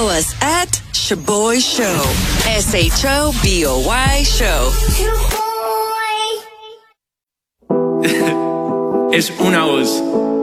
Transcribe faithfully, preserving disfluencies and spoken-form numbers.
Follow us at Shoboy Show. S H O B O Y Show. Es una voz.